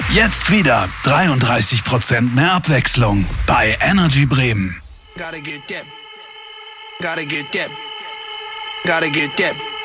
Jetzt wieder 33% mehr Abwechslung bei Energy Bremen. Gotta get that. Gotta get that. Gotta get that.